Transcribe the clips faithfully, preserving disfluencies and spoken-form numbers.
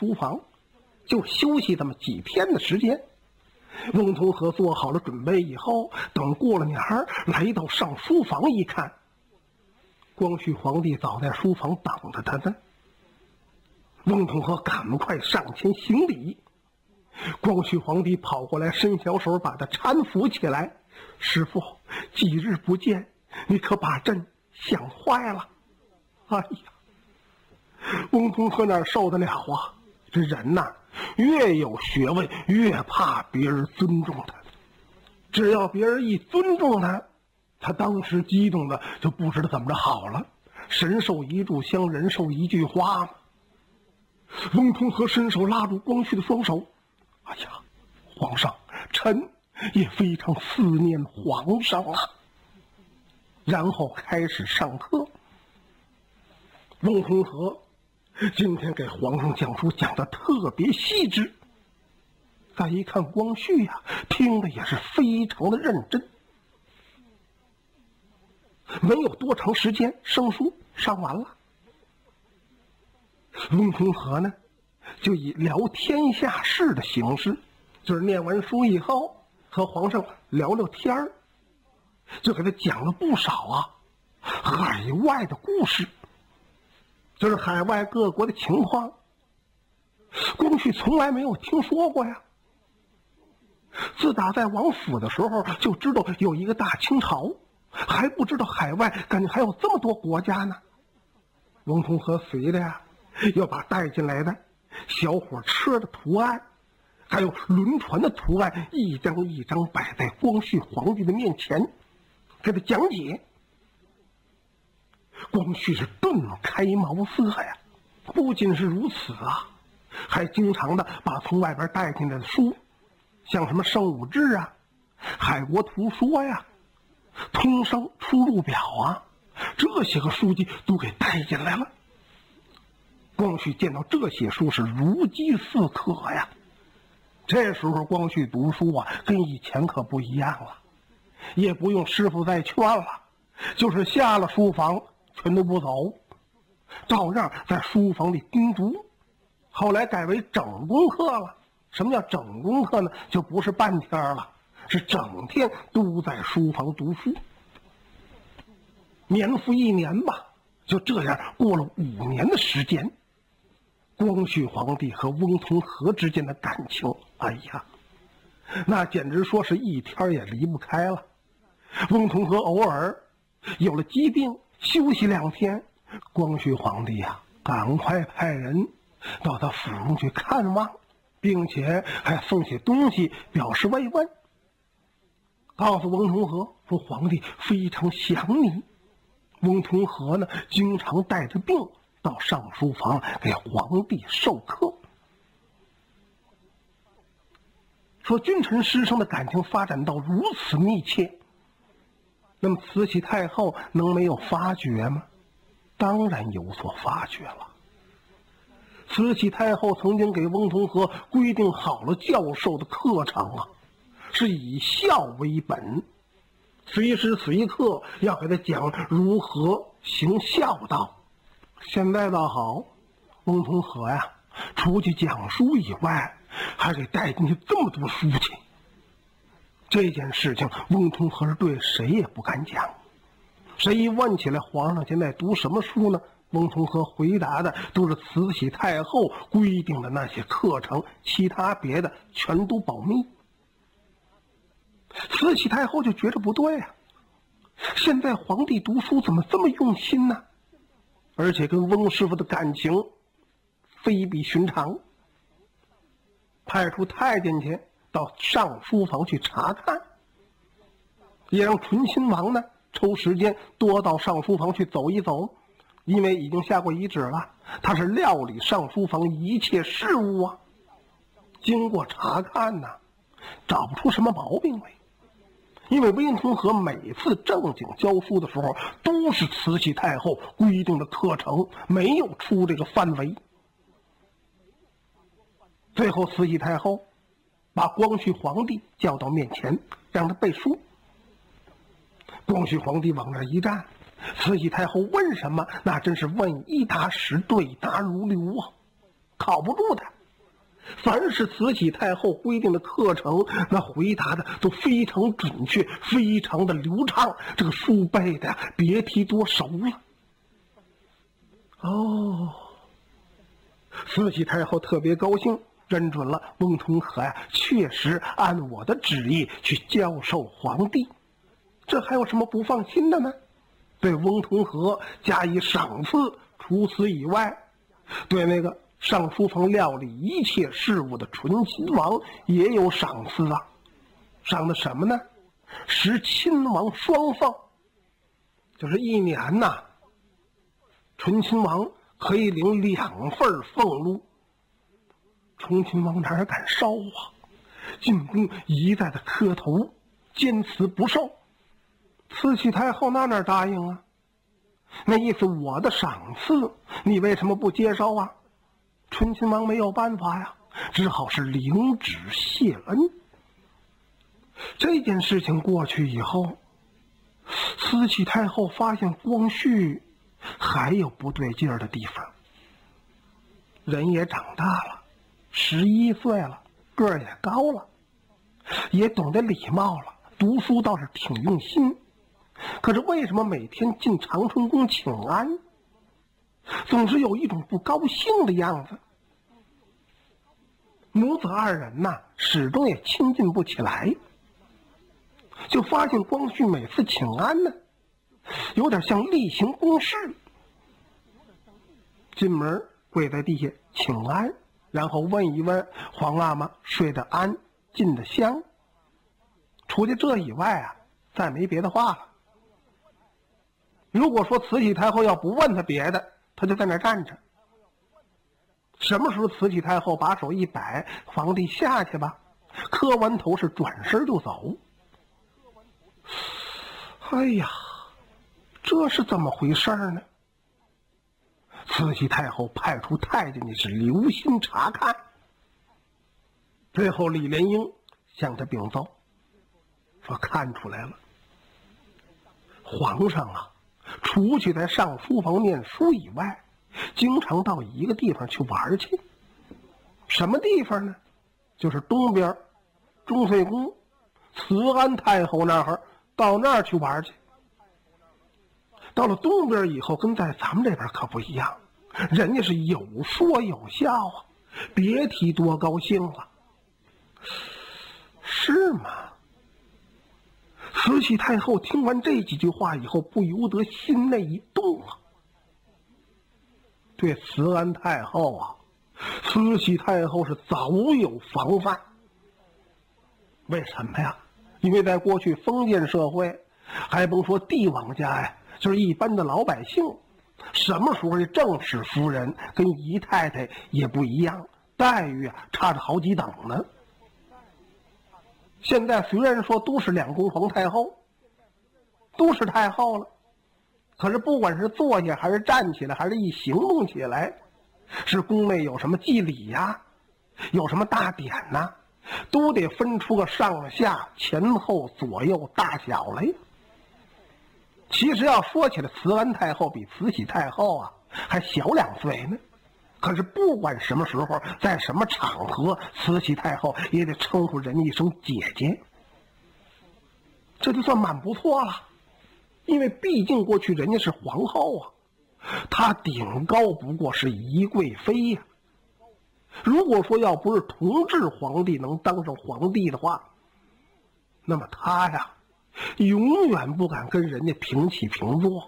书房，就休息这么几天的时间。翁同龢做好了准备以后，等过了年儿，来到上书房一看，光绪皇帝早在书房等着他呢。翁同龢赶快上前行礼，光绪皇帝跑过来，伸小手把他搀扶起来：“师父，几日不见，你可把朕想坏了。”哎呀，翁同龢哪受得了啊！这人呐，越有学问越怕别人尊重他，只要别人一尊重他，他当时激动的就不知道怎么着好了。神授一炷香，人授一句话嘛。翁同龢伸手拉住光绪的双手：“哎呀，皇上，臣也非常思念皇上啊。”然后开始上课。翁同龢今天给皇上讲书讲得特别细致，再一看光绪呀、啊，听的也是非常的认真。没有多长时间，生书上完了。翁同龢呢，就以聊天下事的形式，就是念完书以后和皇上聊聊天儿，就给他讲了不少啊海外的故事，就是海外各国的情况。光绪从来没有听说过呀。自打在王府的时候就知道有一个大清朝，还不知道海外感觉还有这么多国家呢。翁同龢随的呀，要把带进来的小火车的图案，还有轮船的图案，一张一张摆在光绪皇帝的面前，给他讲解。光绪是顿开茅塞呀！不仅是如此啊，还经常的把从外边带进来的书，像什么《圣武志》啊、《海国图说》呀、《通商出入表》啊，这些个书籍都给带进来了。光绪见到这些书是如饥似渴呀。这时候光绪读书啊，跟以前可不一样了，也不用师傅再劝了，就是下了书房全都不走，照样在书房里盯读。后来改为整功课了。什么叫整功课呢？就不是半天了，是整天都在书房读书。年复一年吧，就这样过了五年的时间。光绪皇帝和翁同龢之间的感情，哎呀，那简直说是一天也离不开了。翁同龢偶尔有了疾病休息两天，光绪皇帝呀、啊，赶快派人到他府中去看望，并且还送些东西表示慰问，告诉翁同龢说皇帝非常想你。翁同龢呢，经常带着病到上书房给皇帝授课。说君臣师生的感情发展到如此密切，那么慈禧太后能没有发觉吗？当然有所发觉了。慈禧太后曾经给翁同龢规定好了教授的课程啊，是以孝为本，随时随刻要给他讲如何行孝道。现在倒好，翁同龢呀，除去讲书以外，还给带进去这么多书去。这件事情，翁同龢是对谁也不敢讲。谁一问起来，皇上现在读什么书呢？翁同龢回答的都是慈禧太后规定的那些课程，其他别的全都保密。慈禧太后就觉着不对啊，现在皇帝读书怎么这么用心呢？而且跟翁师傅的感情非比寻常，派出太监去到上书房去查看，也让醇亲王呢抽时间多到上书房去走一走，因为已经下过遗旨了，他是料理上书房一切事务啊。经过查看呢，找不出什么毛病来，因为翁同龢每次正经教书的时候都是慈禧太后规定的课程，没有出这个范围。最后慈禧太后把光绪皇帝叫到面前，让他背书。光绪皇帝往那一站，慈禧太后问什么，那真是问一答十，对答如流啊。 考不住他。凡是慈禧太后规定的课程，那回答的都非常准确，非常的流畅，这个书背的别提多熟了。哦，慈禧太后特别高兴，认准了翁同龢呀，确实按我的旨意去教授皇帝，这还有什么不放心的呢？对翁同龢加以赏赐。除此以外，对那个上书房料理一切事务的醇亲王也有赏赐啊。赏的什么呢？使亲王双俸，就是一年呐、啊，醇亲王可以领两份俸禄。醇亲王哪敢烧啊？进宫一再的磕头，坚持不受。慈禧太后哪哪答应啊？那意思我的赏赐你为什么不接受啊？醇亲王没有办法呀，只好是领旨谢恩。这件事情过去以后，慈禧太后发现光绪还有不对劲儿的地方。人也长大了，十一岁了，个儿也高了，也懂得礼貌了，读书倒是挺用心。可是为什么每天进长春宫请安，总是有一种不高兴的样子？母子二人呐，始终也亲近不起来。就发现光绪每次请安呢，有点像例行公事。进门跪在地下请安，然后问一问皇阿玛睡得安，进得香。除去这以外啊，再没别的话了。如果说慈禧太后要不问他别的，他就在那站着。什么时候慈禧太后把手一摆，皇帝下去吧，磕完头是转身就走。哎呀，这是怎么回事呢？慈禧太后派出太监去是留心查看。最后李莲英向他禀奏，说看出来了，皇上啊，除去在上书房念书以外，经常到一个地方去玩去。什么地方呢？就是东边忠粹宫慈安太后那儿，到那儿去玩去。到了东边以后，跟在咱们这边可不一样，人家是有说有笑啊，别提多高兴了。是吗？慈禧太后听完这几句话以后，不由得心内一动啊。对慈安太后啊，慈禧太后是早有防范。为什么呀？因为在过去封建社会，还甭说帝王家呀，就是一般的老百姓，什么时候这正室夫人跟姨太太也不一样，待遇啊差着好几等呢。现在虽然说都是两宫皇太后，都是太后了，可是不管是坐下还是站起来，还是一行动起来，是宫内有什么祭礼呀，有什么大典呐，都得分出个上下前后左右大小来。其实要说起来，慈安太后比慈禧太后啊还小两岁呢。可是不管什么时候，在什么场合，慈禧太后也得称呼人一声姐姐，这就算蛮不错了。因为毕竟过去人家是皇后啊，她顶高不过是宜贵妃呀、啊。如果说要不是同治皇帝能当上皇帝的话，那么她呀永远不敢跟人家平起平坐。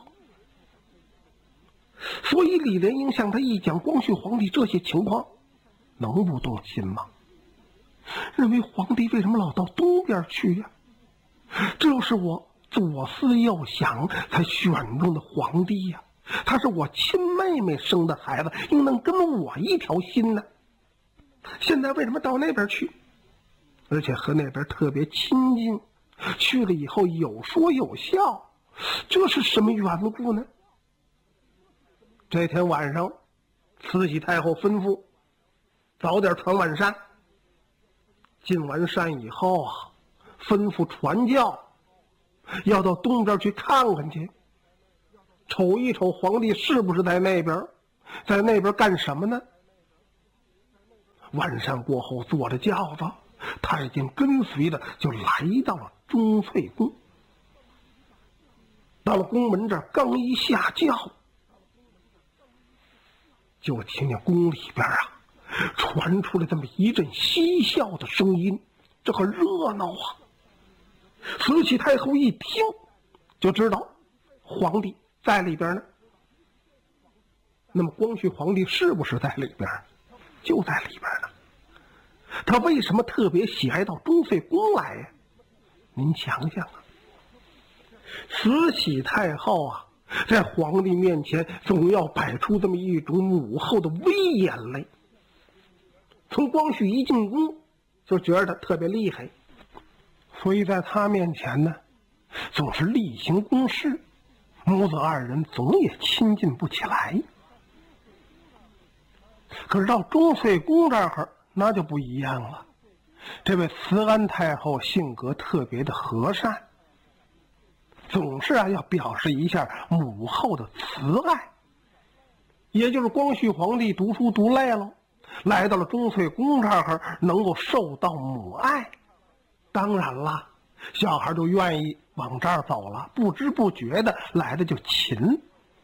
所以李莲英向他一讲光绪皇帝这些情况，能不动心吗？认为皇帝为什么老到东边去呀、啊？这是我左思右想才选中的皇帝呀、啊，他是我亲妹妹生的孩子，应当跟我一条心呢。现在为什么到那边去？而且和那边特别亲近，去了以后有说有笑，这是什么缘故呢？这天晚上，慈禧太后吩咐早点传晚膳。进完膳以后啊，吩咐传教，要到东边去看看去，瞅一瞅皇帝是不是在那边，在那边干什么呢？ 晚膳过后，坐着轿子，太监跟随着就来到了钟粹宫。到了宫门这儿，刚一下轿，就听见宫里边啊传出来这么一阵嬉笑的声音，这可热闹啊！慈禧太后一听就知道皇帝在里边呢。那么光绪皇帝是不是在里边？就在里边呢。他为什么特别喜爱到钟粹宫来呀？您想想啊，慈禧太后啊，在皇帝面前总要摆出这么一种母后的威严来。从光绪一进宫就觉得他特别厉害，所以在他面前呢，总是例行公事，母子二人总也亲近不起来。可是到钟粹宫这儿，那就不一样了。这位慈安太后性格特别的和善，总是啊要表示一下母后的慈爱。也就是光绪皇帝读书读累了，来到了钟粹宫这儿，能够受到母爱，当然了，小孩就愿意往这儿走了，不知不觉的来的就勤。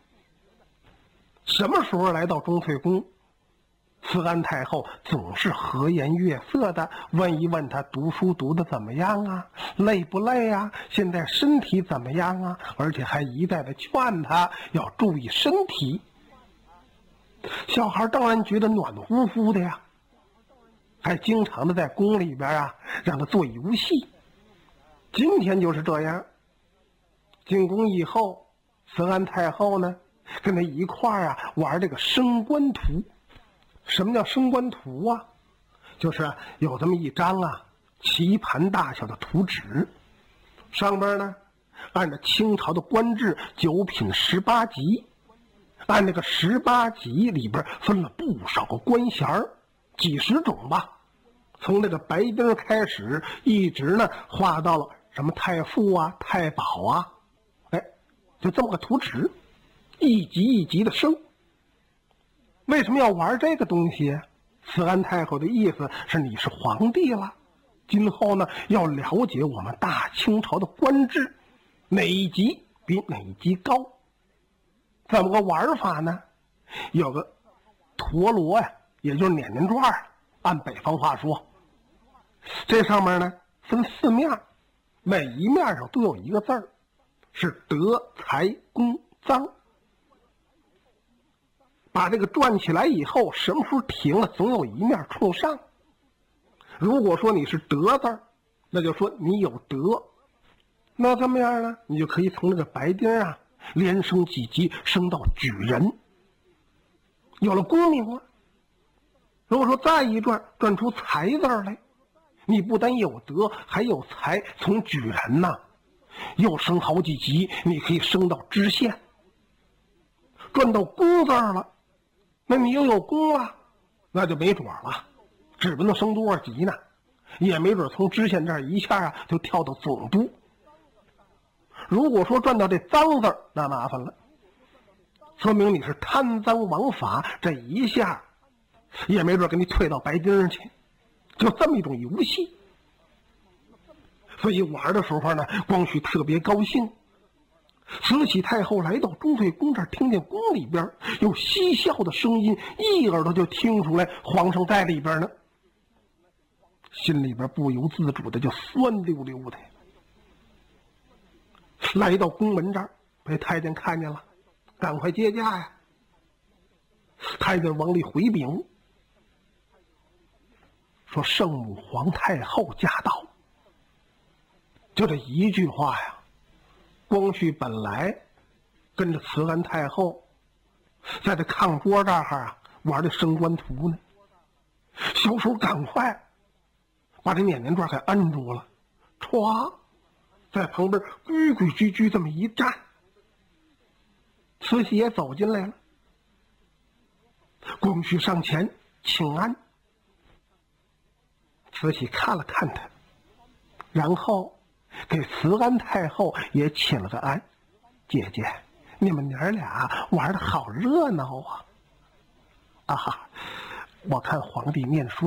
什么时候来到钟粹宫，慈安太后总是和颜悦色的问一问他读书读得怎么样啊，累不累啊，现在身体怎么样啊，而且还一再的劝他要注意身体。小孩当然觉得暖乎乎的呀，还经常的在宫里边啊让他做游戏。今天就是这样，进宫以后，慈安太后呢跟他一块儿啊玩这个升官图。什么叫升官图啊？就是有这么一张啊棋盘大小的图纸，上边呢按照清朝的官制九品十八级，按那个十八级里边分了不少个官衔儿，几十种吧，从那个白丁开始，一直呢画到了什么太傅啊、太保啊，哎，就这么个图纸，一级一级的升。为什么要玩这个东西？慈安太后的意思是你是皇帝了，今后呢要了解我们大清朝的官制，哪一级比哪一级高。怎么个玩法呢？有个陀螺呀，也就是碾碾转，按北方话说，这上面呢分四面，每一面上都有一个字儿，是德才公赃。把这个转起来以后，什么时候停了，总有一面冲上。如果说你是德字儿，那就说你有德，那怎么样呢？你就可以从这个白丁啊连升几级，升到举人，有了功名了。如果说再一转，转出才字来，你不但有德，还有才，从举人呐又升好几级，你可以升到知县。转到公字了，那你又有功了，那就没准了，指不定升多少级呢，也没准从知县这儿一下啊就跳到总督。如果说转到这赃字，那麻烦了，说明你是贪赃枉法，这一下也没准给你退到白丁去，就这么一种游戏。所以玩的时候呢，光绪特别高兴。慈禧太后来到钟粹宫这儿，听见宫里边有嬉笑的声音，一耳朵就听出来皇上在里边呢，心里边不由自主的就酸溜溜的。来到宫门这儿，被太监看见了，赶快接驾呀！太监往里回禀说：“圣母皇太后驾到。”就这一句话呀，光绪本来跟着慈安太后在这炕桌这儿啊玩这升官图呢，小手赶快把这碾碾转给摁住了，歘，在旁边规规矩矩这么一站。慈禧也走进来了，光绪上前请安。慈禧看了看他，然后给慈安太后也请了个安。姐姐，你们娘俩玩的好热闹啊！啊哈，我看皇帝念书